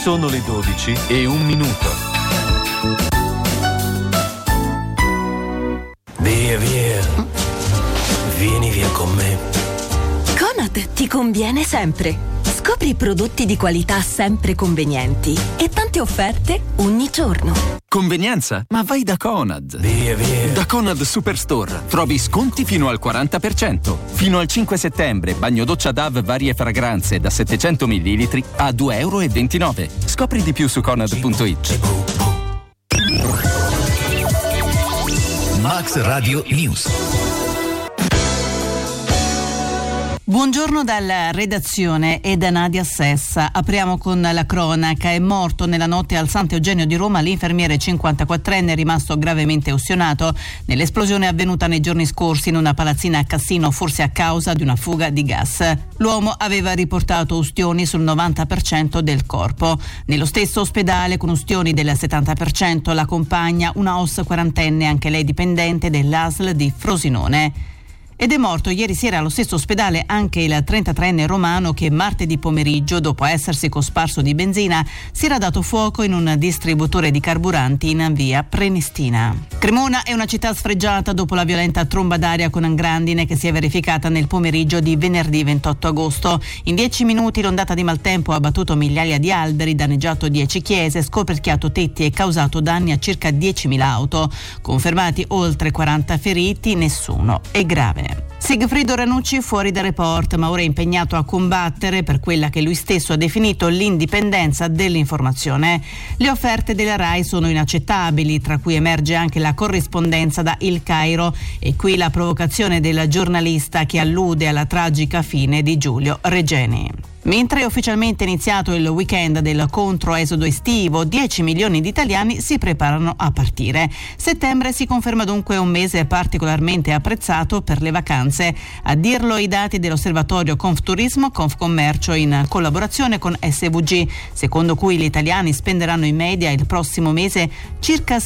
Sono le 12:01. Via, via. Vieni via con me. Conad ti conviene sempre. Scopri prodotti di qualità sempre convenienti e tante offerte ogni giorno. Convenienza? Ma vai da Conad. Via, via. Da Conad Superstore trovi sconti fino al 40%. Fino al 5 settembre bagno doccia Dove varie fragranze da 700 ml a €2,29. Scopri di più su conad.it. Max Radio News. Buongiorno dalla redazione e da Nadia Sessa. Apriamo con la cronaca. È morto nella notte al Sant'Eugenio di Roma l'infermiere 54enne rimasto gravemente ustionato nell'esplosione avvenuta nei giorni scorsi in una palazzina a Cassino, forse a causa di una fuga di gas. L'uomo aveva riportato ustioni sul 90% del corpo. Nello stesso ospedale con ustioni del 70% la compagna, una OSS quarantenne, anche lei dipendente dell'ASL di Frosinone. Ed è morto ieri sera allo stesso ospedale anche il 33enne romano che martedì pomeriggio, dopo essersi cosparso di benzina, si era dato fuoco in un distributore di carburanti in via Prenestina. Cremona è una città sfregiata dopo la violenta tromba d'aria con grandine che si è verificata nel pomeriggio di venerdì 28 agosto. In 10 minuti l'ondata di maltempo ha abbattuto migliaia di alberi, danneggiato 10 chiese, scoperchiato tetti e causato danni a circa 10.000 auto. Confermati oltre 40 feriti, nessuno è grave. Sigfrido Ranucci fuori dal report, ma ora è impegnato a combattere per quella che lui stesso ha definito l'indipendenza dell'informazione. Le offerte della RAI sono inaccettabili, tra cui emerge anche la corrispondenza da Il Cairo e qui la provocazione del giornalista che allude alla tragica fine di Giulio Regeni. Mentre è ufficialmente iniziato il weekend del controesodo estivo, 10 milioni di italiani si preparano a partire. Settembre si conferma dunque un mese particolarmente apprezzato per le vacanze. A dirlo i dati dell'osservatorio Confturismo Confcommercio in collaborazione con SVG, secondo cui gli italiani spenderanno in media il prossimo mese circa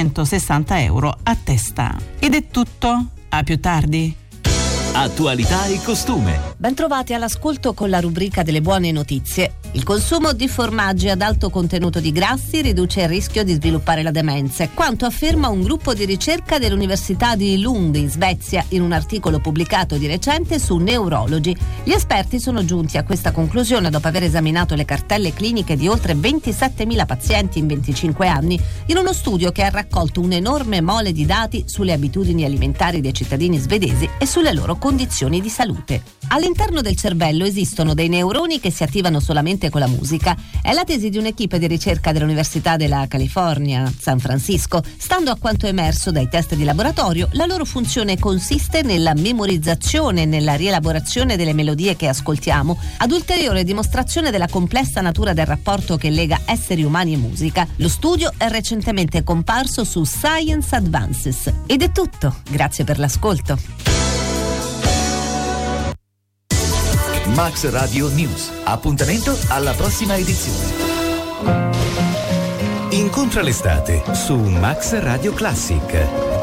€760 a testa. Ed è tutto. A più tardi. Attualità e costume. Bentrovati all'ascolto con la rubrica delle buone notizie. Il consumo di formaggi ad alto contenuto di grassi riduce il rischio di sviluppare la demenza, quanto afferma un gruppo di ricerca dell'Università di Lund in Svezia in un articolo pubblicato di recente su Neurology. Gli esperti sono giunti a questa conclusione dopo aver esaminato le cartelle cliniche di oltre 27.000 pazienti in 25 anni, in uno studio che ha raccolto un'enorme mole di dati sulle abitudini alimentari dei cittadini svedesi e sulle loro condizioni di salute. All'interno del cervello esistono dei neuroni che si attivano solamente con la musica. È la tesi di un'equipe di ricerca dell'Università della California, San Francisco. Stando a quanto emerso dai test di laboratorio, la loro funzione consiste nella memorizzazione e nella rielaborazione delle melodie che ascoltiamo, ad ulteriore dimostrazione della complessa natura del rapporto che lega esseri umani e musica. Lo studio è recentemente comparso su Science Advances. Ed è tutto. Grazie per l'ascolto. Max Radio News. Appuntamento alla prossima edizione. Incontra l'estate su Max Radio Classic.